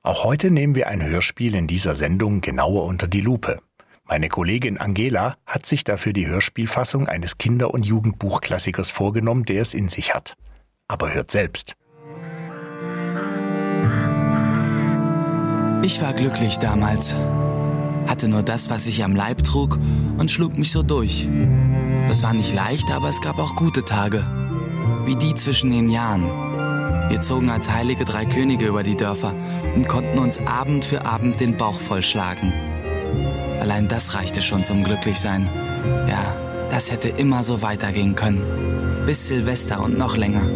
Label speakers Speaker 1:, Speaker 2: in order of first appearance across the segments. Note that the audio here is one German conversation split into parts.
Speaker 1: Auch heute nehmen wir ein Hörspiel in dieser Sendung genauer unter die Lupe. Meine Kollegin Angela hat sich dafür die Hörspielfassung eines Kinder- und Jugendbuchklassikers vorgenommen, der es in sich hat. Aber hört selbst.
Speaker 2: Ich war glücklich damals, hatte nur das, was ich am Leib trug und schlug mich so durch. Es war nicht leicht, aber es gab auch gute Tage, wie die zwischen den Jahren. Wir zogen als heilige 3 Könige über die Dörfer und konnten uns Abend für Abend den Bauch vollschlagen. Allein das reichte schon zum Glücklichsein. Ja, das hätte immer so weitergehen können. Bis Silvester und noch länger.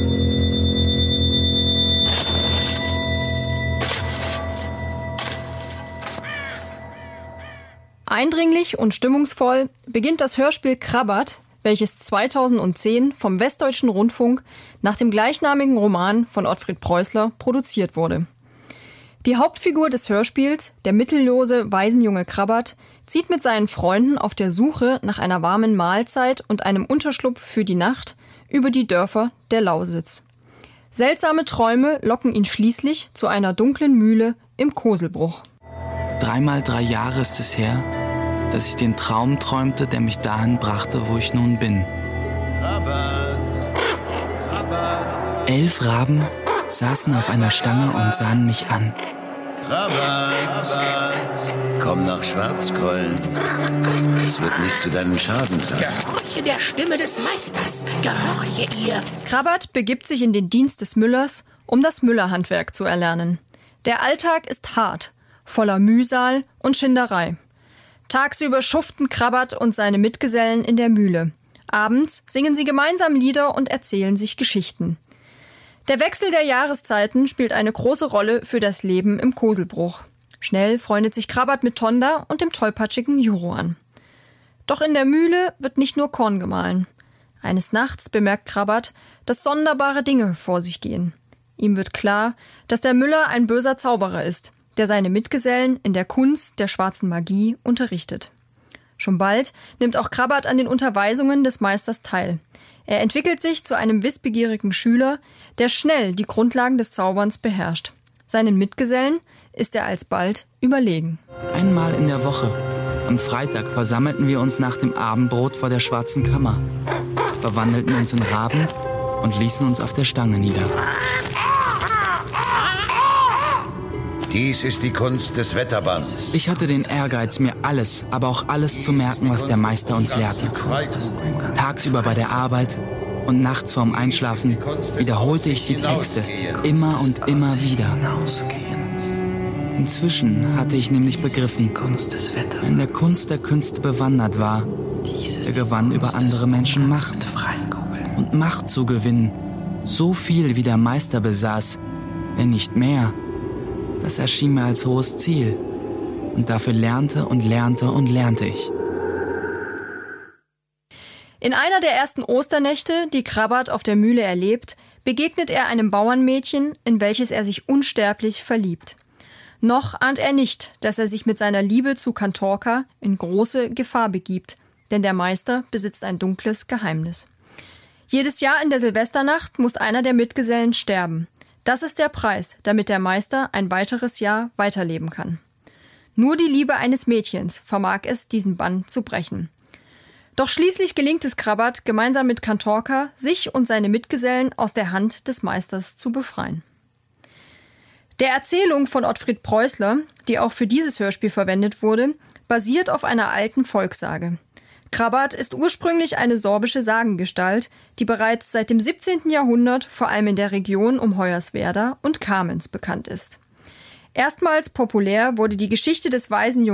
Speaker 3: Eindringlich und stimmungsvoll beginnt das Hörspiel Krabbert, welches 2010 vom Westdeutschen Rundfunk nach dem gleichnamigen Roman von Ottfried Preußler produziert wurde. Die Hauptfigur des Hörspiels, der mittellose Waisenjunge Krabbert, zieht mit seinen Freunden auf der Suche nach einer warmen Mahlzeit und einem Unterschlupf für die Nacht über die Dörfer der Lausitz. Seltsame Träume locken ihn schließlich zu einer dunklen Mühle im Koselbruch.
Speaker 2: 3 Jahre ist es her, dass ich den Traum träumte, der mich dahin brachte, wo ich nun bin.
Speaker 4: Krabbert, Krabbert.
Speaker 2: 11 Raben saßen auf einer Stange und sahen mich an.
Speaker 4: Krabbert, komm nach Schwarzkollen. Es wird nicht zu deinem Schaden sein.
Speaker 5: Gehorche der Stimme des Meisters. Gehorche ihr.
Speaker 3: Krabbert begibt sich in den Dienst des Müllers, um das Müllerhandwerk zu erlernen. Der Alltag ist hart, voller Mühsal und Schinderei. Tagsüber schuften Krabbert und seine Mitgesellen in der Mühle. Abends singen sie gemeinsam Lieder und erzählen sich Geschichten. Der Wechsel der Jahreszeiten spielt eine große Rolle für das Leben im Koselbruch. Schnell freundet sich Krabbert mit Tonda und dem tollpatschigen Juro an. Doch in der Mühle wird nicht nur Korn gemahlen. Eines Nachts bemerkt Krabbert, dass sonderbare Dinge vor sich gehen. Ihm wird klar, dass der Müller ein böser Zauberer ist, der seine Mitgesellen in der Kunst der schwarzen Magie unterrichtet. Schon bald nimmt auch Krabbert an den Unterweisungen des Meisters teil. Er entwickelt sich zu einem wissbegierigen Schüler, der schnell die Grundlagen des Zauberns beherrscht. Seinen Mitgesellen ist er alsbald überlegen.
Speaker 2: Einmal in der Woche, am Freitag, versammelten wir uns nach dem Abendbrot vor der Schwarzen Kammer, verwandelten uns in Raben und ließen uns auf der Stange nieder.
Speaker 4: Dies ist die Kunst des Wetterbands.
Speaker 2: Ich hatte den Ehrgeiz, mir alles, aber auch alles zu merken, was der Meister uns lehrte. Tagsüber bei der Arbeit und nachts vorm Einschlafen wiederholte ich die Texte immer und immer wieder. Inzwischen hatte ich nämlich begriffen, wer in der Kunst der Künste bewandert war, der gewann über andere Menschen Macht. Und Macht zu gewinnen, so viel wie der Meister besaß, wenn nicht mehr, das erschien mir als hohes Ziel. Und dafür lernte und lernte und lernte ich.
Speaker 3: In einer der ersten Osternächte, die Krabbert auf der Mühle erlebt, begegnet er einem Bauernmädchen, in welches er sich unsterblich verliebt. Noch ahnt er nicht, dass er sich mit seiner Liebe zu Kantorka in große Gefahr begibt, denn der Meister besitzt ein dunkles Geheimnis. Jedes Jahr in der Silvesternacht muss einer der Mitgesellen sterben. Das ist der Preis, damit der Meister ein weiteres Jahr weiterleben kann. Nur die Liebe eines Mädchens vermag es, diesen Bann zu brechen. Doch schließlich gelingt es Krabbert, gemeinsam mit Kantorka, sich und seine Mitgesellen aus der Hand des Meisters zu befreien. Der Erzählung von Ottfried Preußler, die auch für dieses Hörspiel verwendet wurde, basiert auf einer alten Volkssage. Krabbert ist ursprünglich eine sorbische Sagengestalt, die bereits seit dem 17. Jahrhundert vor allem in der Region um Hoyerswerda und Kamenz bekannt ist. Erstmals populär wurde die Geschichte des Waisenjungen